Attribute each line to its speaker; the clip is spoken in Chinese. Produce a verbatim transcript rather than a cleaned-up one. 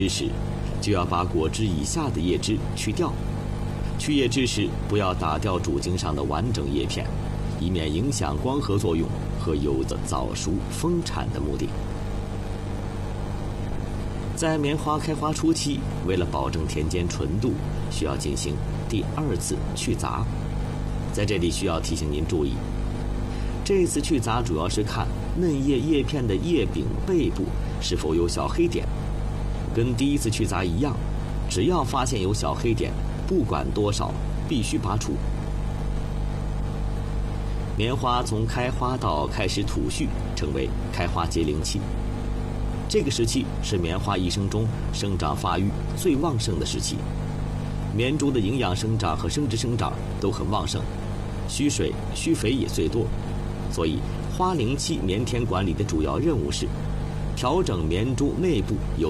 Speaker 1: 之时，就要把果汁以下的叶枝去掉。去叶之时，不要打掉主茎上的完整叶片，以免影响光合作用和有的早熟丰产的目的。在棉花开花初期，为了保证田间纯度，需要进行第二次去杂。在这里需要提醒您注意，这次去杂主要是看嫩叶叶片的叶柄背部是否有小黑点，跟第一次去杂一样，只要发现有小黑点，不管多少，必须拔除。棉花从开花到开始吐絮，称为开花结龄期。这个时期是棉花一生中生长发育最旺盛的时期，棉株的营养生长和生殖生长都很旺盛，需水需肥也最多。所以花龄期棉田管理的主要任务是调整棉株内部有